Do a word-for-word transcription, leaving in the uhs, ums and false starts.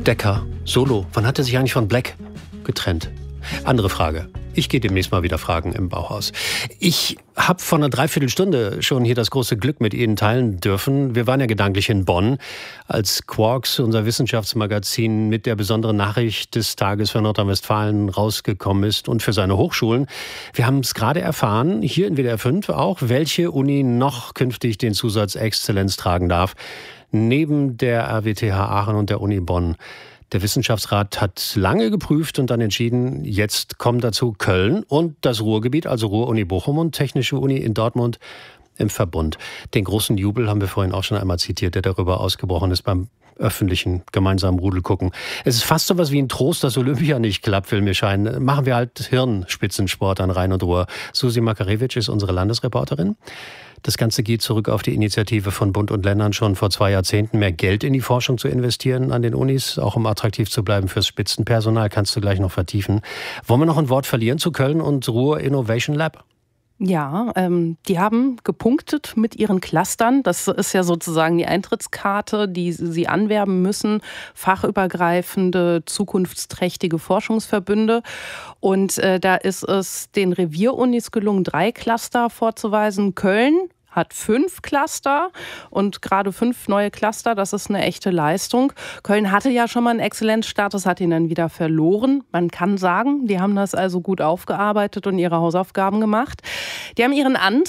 Decker, Solo. Wann hat er sich eigentlich von Black getrennt? Andere Frage. Ich gehe demnächst mal wieder fragen im Bauhaus. Ich habe vor einer Dreiviertelstunde schon hier das große Glück mit Ihnen teilen dürfen. Wir waren ja gedanklich in Bonn, als Quarks, unser Wissenschaftsmagazin, mit der besonderen Nachricht des Tages für Nordrhein-Westfalen rausgekommen ist und für seine Hochschulen. Wir haben es gerade erfahren, hier in W D R fünf auch, welche Uni noch künftig den Zusatz Exzellenz tragen darf, neben der R W T H Aachen und der Uni Bonn. Der Wissenschaftsrat hat lange geprüft und dann entschieden, jetzt kommen dazu Köln und das Ruhrgebiet, also Ruhr-Uni Bochum und Technische Uni in Dortmund im Verbund. Den großen Jubel haben wir vorhin auch schon einmal zitiert, der darüber ausgebrochen ist beim öffentlichen gemeinsamen Rudelgucken. Es ist fast so was wie ein Trost, dass Olympia nicht klappt, will mir scheinen. Machen wir halt Hirnspitzensport an Rhein und Ruhr. Susi Makarewitsch ist unsere Landesreporterin. Das Ganze geht zurück auf die Initiative von Bund und Ländern schon vor zwei Jahrzehnten, mehr Geld in die Forschung zu investieren an den Unis, auch um attraktiv zu bleiben fürs Spitzenpersonal. Kannst du gleich noch vertiefen. Wollen wir noch ein Wort verlieren zu Köln und Ruhr Innovation Lab? Ja, ähm, die haben gepunktet mit ihren Clustern. Das ist ja sozusagen die Eintrittskarte, die sie anwerben müssen. Fachübergreifende, zukunftsträchtige Forschungsverbünde. Und äh, da ist es den Revierunis gelungen, drei Cluster vorzuweisen. Köln hat fünf Cluster und gerade fünf neue Cluster, das ist eine echte Leistung. Köln hatte ja schon mal einen Exzellenzstatus, hat ihn dann wieder verloren. Man kann sagen, die haben das also gut aufgearbeitet und ihre Hausaufgaben gemacht. Die haben ihren Antrag